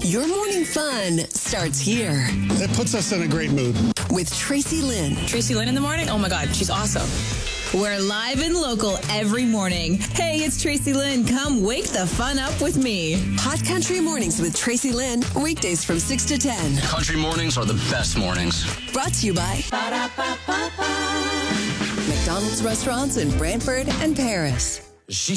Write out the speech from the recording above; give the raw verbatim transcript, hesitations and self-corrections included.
Your morning fun starts here It puts us in a great mood. with Tracy Lynn. Tracy Lynn in the morning? Oh my God, she's awesome. We're live and local every morning. Hey, it's Tracy Lynn. Come wake the fun up with me. Hot Country Mornings with Tracy Lynn, weekdays from six to ten. Country mornings are the best mornings. Brought to you by McDonald's restaurants in Brantford and Paris. She